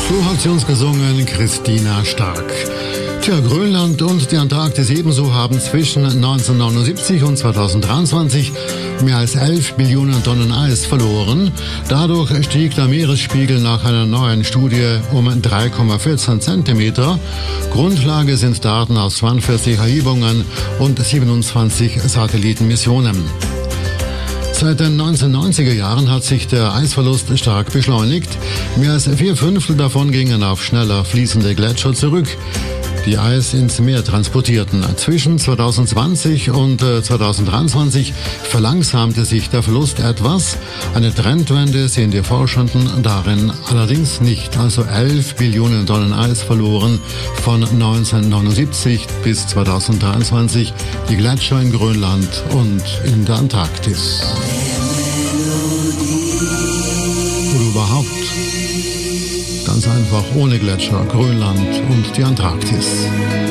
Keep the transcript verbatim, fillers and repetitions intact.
So hat sie uns gesungen, Christina Stark. Tja, Grönland und die Antarktis ebenso haben zwischen neunzehnhundertneunundsiebzig und zweitausenddreiundzwanzig mehr als elf Billionen Tonnen Eis verloren. Dadurch stieg der Meeresspiegel nach einer neuen Studie um drei Komma vierzehn Zentimeter. Grundlage sind Daten aus zweiundvierzig Erhebungen und siebenundzwanzig Satellitenmissionen. Seit den neunzehnhundertneunziger Jahren hat sich der Eisverlust stark beschleunigt. Mehr als vier Fünftel davon gingen auf schneller fließende Gletscher zurück, die Eis ins Meer transportierten. Zwischen zweitausendzwanzig und zweitausenddreiundzwanzig verlangsamte sich der Verlust etwas. Eine Trendwende sehen die Forschenden darin allerdings nicht. Also elf Billionen Tonnen Eis verloren von neunzehnhundertneunundsiebzig bis zweitausenddreiundzwanzig, die Gletscher in Grönland und in der Antarktis. Oder überhaupt ganz einfach ohne Gletscher, Grönland und die Antarktis.